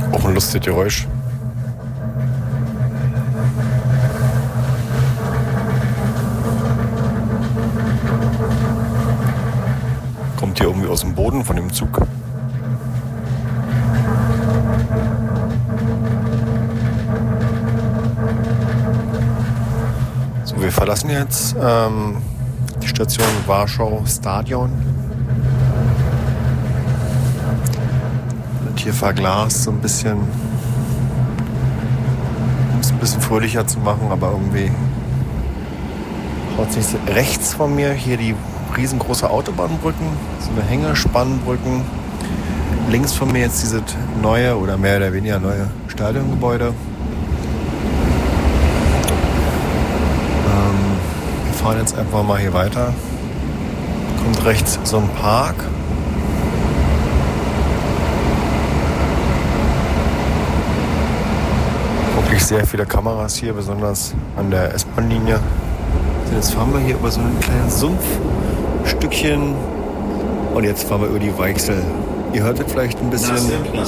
Auch ein lustiges Geräusch. Kommt hier irgendwie aus dem Boden von dem Zug. So, wir verlassen jetzt die Station Warschau Stadion. Hier verglast so ein bisschen, um es ein bisschen fröhlicher zu machen, aber irgendwie haut sich rechts von mir hier die riesengroße Autobahnbrücken, so eine Hängespannbrücken. Links von mir jetzt dieses neue oder mehr oder weniger neue Stadiongebäude. Wir fahren jetzt einfach mal hier weiter. Kommt rechts so ein Park. Wirklich sehr viele Kameras hier, besonders an der S-Bahn-Linie. Jetzt fahren wir hier über so ein kleines Sumpfstückchen und jetzt fahren wir über die Weichsel. Ihr hörtet vielleicht ein bisschen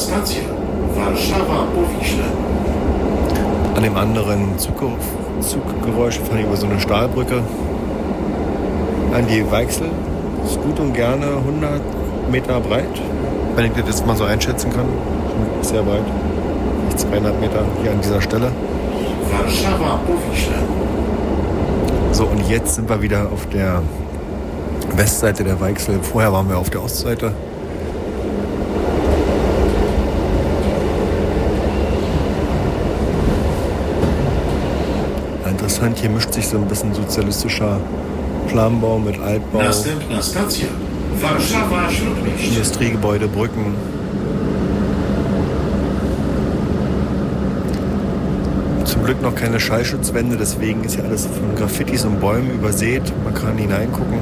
an dem anderen Zuggeräusch. Wir fahren hier über so eine Stahlbrücke an die Weichsel. Das ist gut und gerne 100 Meter breit, wenn ich das jetzt mal so einschätzen kann. Sehr weit. 200 Meter hier an dieser Stelle. So, und jetzt sind wir wieder auf der Westseite der Weichsel. Vorher waren wir auf der Ostseite. Interessant, hier mischt sich so ein bisschen sozialistischer Planbau mit Altbau. Industriegebäude, Brücken. Zum Glück noch keine Schallschutzwände, deswegen ist ja alles von Graffitis und Bäumen übersät. Man kann hineingucken.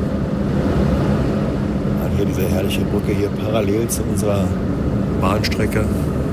Hier diese herrliche Brücke hier parallel zu unserer Bahnstrecke.